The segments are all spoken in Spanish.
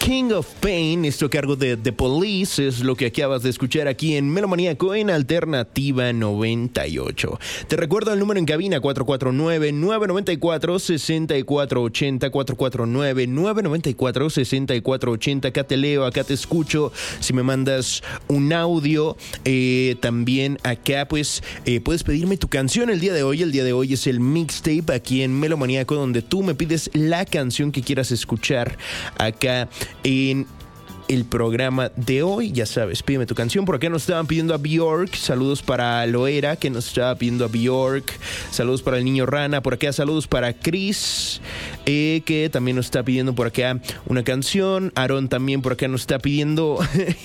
King of Pain, esto a cargo de The Police, es lo que acabas de escuchar aquí en Melomaníaco en Alternativa 98. Te recuerdo el número en cabina, 449-994-6480, 449-994-6480. Acá te leo, acá te escucho. Si me mandas un audio, también acá pues puedes pedirme tu canción el día de hoy. El día de hoy es el mixtape aquí en Melomaníaco, donde tú me pides la canción que quieras escuchar acá en el programa de hoy. Ya sabes, pídeme tu canción. Por acá nos estaban pidiendo a Bjork. Saludos para Loera, que nos estaba pidiendo a Bjork. Saludos para el niño Rana. Por acá saludos para Chris, que también nos está pidiendo por acá una canción. Aaron también por acá nos está pidiendo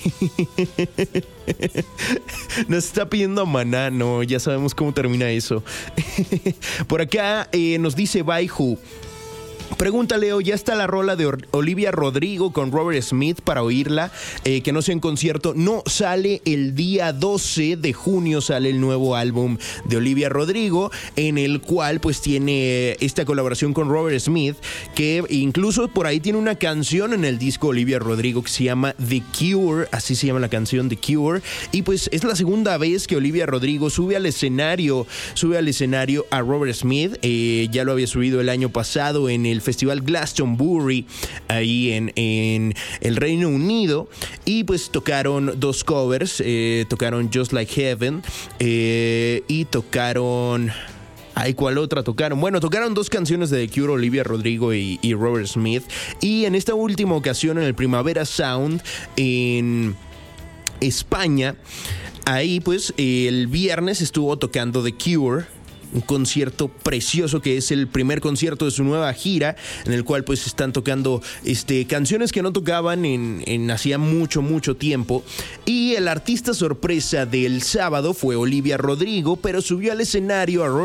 nos está pidiendo a Maná. No, ya sabemos cómo termina eso. Por acá nos dice Baihu: pregunta, Leo, ¿ya está la rola de Olivia Rodrigo con Robert Smith para oírla? Que no sea en concierto. No, sale el día 12 de junio, sale el nuevo álbum de Olivia Rodrigo, en el cual pues tiene esta colaboración con Robert Smith, que incluso por ahí tiene una canción en el disco Olivia Rodrigo que se llama The Cure, así se llama la canción, The Cure, y pues es la segunda vez que Olivia Rodrigo sube al escenario a Robert Smith. Ya lo había subido el año pasado en el Festival Glastonbury ahí en el Reino Unido, y pues tocaron dos covers, tocaron Just Like Heaven y tocaron... Ay, ¿cuál otra tocaron? Bueno, tocaron dos canciones de The Cure, Olivia Rodrigo y Robert Smith, y en esta última ocasión en el Primavera Sound en España, ahí pues el viernes estuvo tocando The Cure, un concierto precioso que es el primer concierto de su nueva gira, en el cual pues están tocando canciones que no tocaban en hacía mucho tiempo. Y el artista sorpresa del sábado fue Olivia Rodrigo, pero subió al escenario a